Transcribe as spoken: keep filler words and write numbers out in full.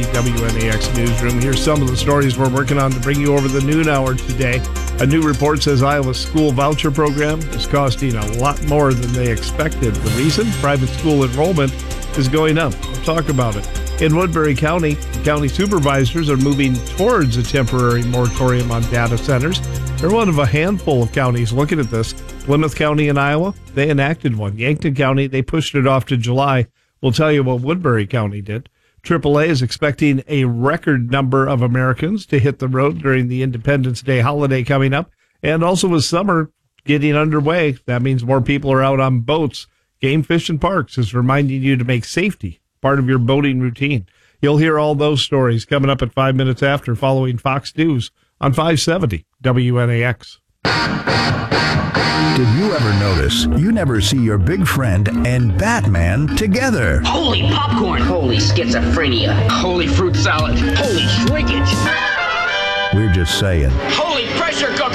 W N A X Newsroom. Here's some of the stories we're working on to bring you over the noon hour today. A new report says Iowa's school voucher program is costing a lot more than they expected. The reason? Private school enrollment is going up. We'll talk about it. In Woodbury County, county supervisors are moving towards a temporary moratorium on data centers. They're one of a handful of counties looking at this. Plymouth County in Iowa, they enacted one. Yankton County, they pushed it off to July. We'll tell you what Woodbury County did. triple A is expecting a record number of Americans to hit the road during the Independence Day holiday coming up. And also with summer getting underway, that means more people are out on boats. Game Fish and Parks is reminding you to make safety part of your boating routine. You'll hear all those stories coming up at five minutes after, following Fox News on five seventy W N A X. Did you ever notice you never see your big friend and Batman together? Holy popcorn! Holy schizophrenia! Holy fruit salad! Holy shrinkage! We're just saying. Holy pressure cooker!